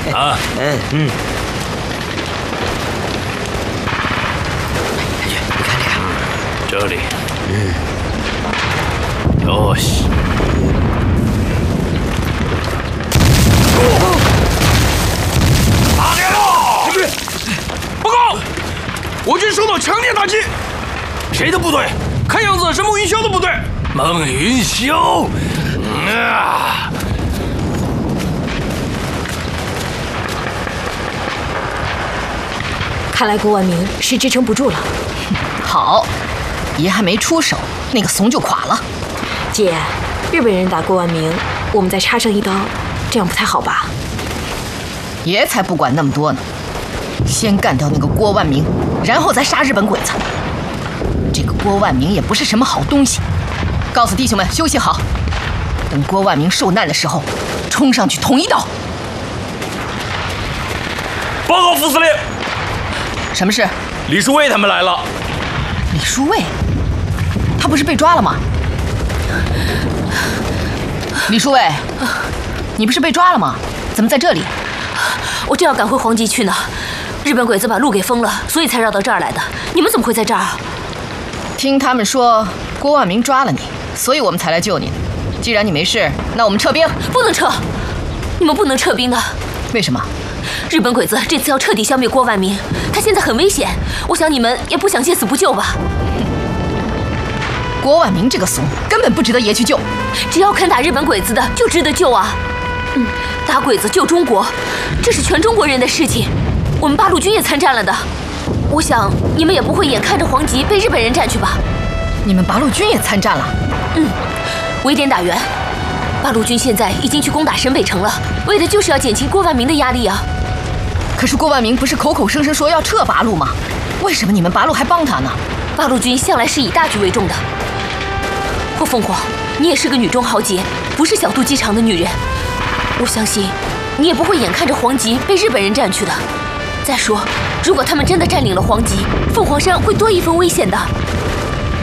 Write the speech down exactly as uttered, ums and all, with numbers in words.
啊， 嗯嗯。你看这个， 这里。 嗯。 よし。 打脸了！对，报告，我军受到强烈打击。谁的部队？看样子是孟云霄的部队。 孟云霄。啊！ 看来郭万明是支撑不住了。 好，爷还没出手，那个怂就垮了。 姐，日本人打郭万明，我们再插上一刀，这样不太好吧？ 爷才不管那么多呢，先干掉那个郭万明，然后再杀日本鬼子。这个郭万明也不是什么好东西，告诉弟兄们休息好，等郭万明受难的时候，冲上去捅一刀。 报告副司令， 什么事？ 李书卫他们来了。 李书卫，他不是被抓了吗？李书卫，你不是被抓了吗？怎么在这里？ 我正要赶回黄集去呢，日本鬼子把路给封了，所以才绕到这儿来的。你们怎么会在这儿啊？ 听他们说郭万明抓了你，所以我们才来救你。既然你没事，那我们撤兵。 不能撤，你们不能撤兵的。 为什么？ 日本鬼子这次要彻底消灭郭万明，他现在很危险。我想你们也不想见死不救吧？ 郭万明这个怂，根本不值得爷去救。 只要肯打日本鬼子的，就值得救啊！嗯，打鬼子救中国，这是全中国人的事情。我们八路军也参战了的，我想你们也不会眼看着黄集被日本人占去吧？ 你们八路军也参战了？ 嗯，围点打援。八路军现在已经去攻打沈北城了，为的就是要减轻郭万明的压力啊。 可是郭万明不是口口声声说要撤八路吗？为什么你们八路还帮他呢？ 八路军向来是以大局为重的。霍凤凰，你也是个女中豪杰，不是小肚鸡肠的女人。我相信你也不会眼看着黄集被日本人占去的。再说，如果他们真的占领了黄集，凤凰山会多一分危险的。